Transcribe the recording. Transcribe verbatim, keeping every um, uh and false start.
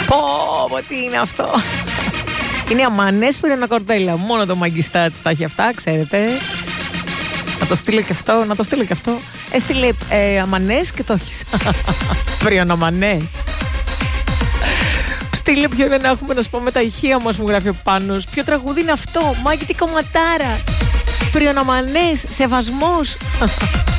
Πω, πω, τι είναι αυτό. Είναι αμανές πριονοκορδέλα. Μόνο το Μαγκιστάτς τα έχει αυτά, ξέρετε. Να το στείλω και αυτό, να το στείλω και αυτό. Έστειλε ε, αμανές και το έχεις. Πριονομανές. Στείλε ποιο δεν έχουμε να σου πω με τα ηχεία μας, μου γράφει ο Πάνος. Ποιο τραγούδι είναι αυτό, Μάγκη, τι κομματάρα. Πριονομανές, σεβασμός.